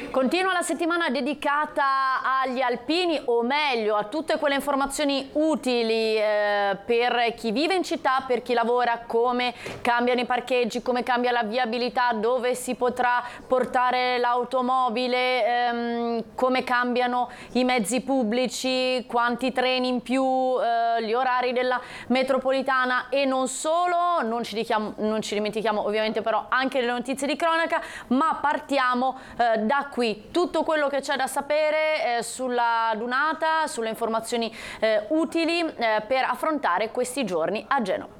Continua la settimana dedicata agli alpini, o meglio a tutte quelle informazioni utili per chi vive in città, per chi lavora, come cambiano i parcheggi, come cambia la viabilità, dove si potrà portare l'automobile, come cambiano i mezzi pubblici, quanti treni in più, gli orari della metropolitana e non solo. Non ci dimentichiamo ovviamente però anche le notizie di cronaca, ma partiamo da qui. Tutto quello che c'è da sapere sulla dunata, sulle informazioni utili per affrontare questi giorni a Genova.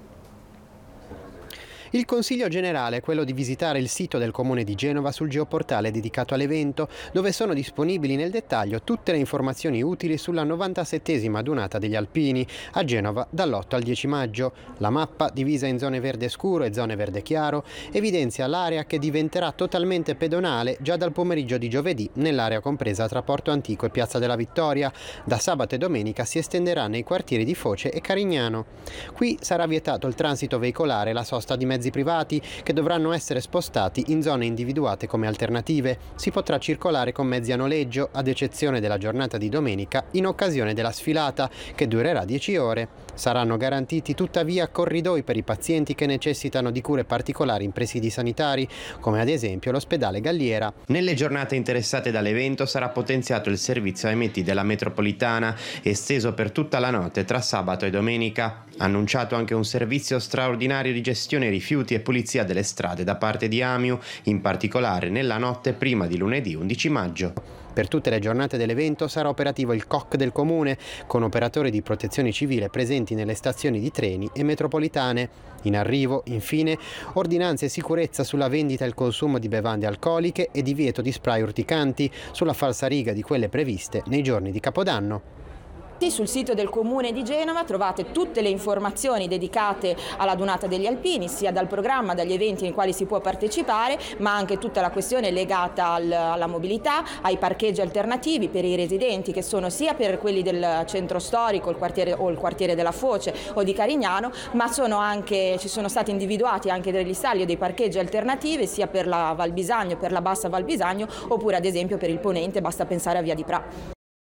Il Consiglio Generale è quello di visitare il sito del Comune di Genova sul geoportale dedicato all'evento, dove sono disponibili nel dettaglio tutte le informazioni utili sulla 97esima Dunata degli Alpini a Genova dall'8 al 10 maggio. La mappa, divisa in zone verde scuro e zone verde chiaro, evidenzia l'area che diventerà totalmente pedonale già dal pomeriggio di giovedì nell'area compresa tra Porto Antico e Piazza della Vittoria. Da sabato e domenica si estenderà nei quartieri di Foce e Carignano. Qui sarà vietato il transito veicolare e la sosta di mezzi privati che dovranno essere spostati in zone individuate come alternative. Si potrà circolare con mezzi a noleggio, ad eccezione della giornata di domenica in occasione della sfilata, che durerà 10 ore. Saranno garantiti tuttavia corridoi per i pazienti che necessitano di cure particolari in presidi sanitari, come ad esempio l'ospedale Galliera. Nelle giornate interessate dall'evento sarà potenziato il servizio ai mezzi della metropolitana, esteso per tutta la notte tra sabato e domenica. Annunciato anche un servizio straordinario di gestione rifiuti e pulizia delle strade da parte di Amiu, in particolare nella notte prima di lunedì 11 maggio. Per tutte le giornate dell'evento sarà operativo il COC del Comune, con operatori di protezione civile presenti nelle stazioni di treni e metropolitane. In arrivo, infine, ordinanze e sicurezza sulla vendita e il consumo di bevande alcoliche e divieto di spray urticanti, sulla falsariga di quelle previste nei giorni di Capodanno. Sul sito del Comune di Genova trovate tutte le informazioni dedicate alla Dunata degli Alpini, sia dal programma, dagli eventi ai quali si può partecipare, ma anche tutta la questione legata alla mobilità, ai parcheggi alternativi per i residenti, che sono sia per quelli del centro storico, il quartiere della Foce o di Carignano, ma ci sono stati individuati anche degli stalli o dei parcheggi alternativi sia per la Val Bisagno, per la Bassa Val Bisagno, oppure ad esempio per il Ponente, basta pensare a Via di Pra.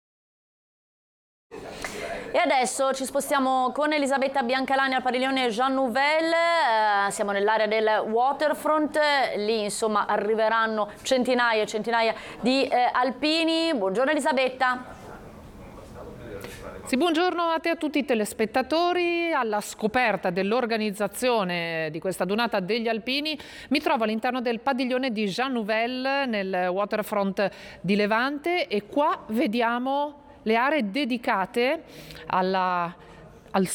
E adesso ci spostiamo con Elisabetta Biancalani al padiglione Jean Nouvel, siamo nell'area del waterfront, lì insomma arriveranno centinaia e centinaia di alpini. Buongiorno Elisabetta. Sì, buongiorno a te e a tutti i telespettatori. Alla scoperta dell'organizzazione di questa Dunata degli Alpini mi trovo all'interno del padiglione di Jean Nouvel nel waterfront di Levante e qua vediamo le aree dedicate alla